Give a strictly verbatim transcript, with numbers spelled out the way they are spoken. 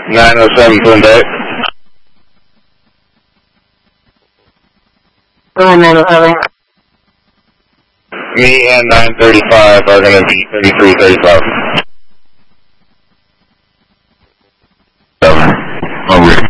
nine oh seven Twin Deck. nine oh seven. Me and nine thirty-five are going to be thirty-three thirty-five. Over. Over.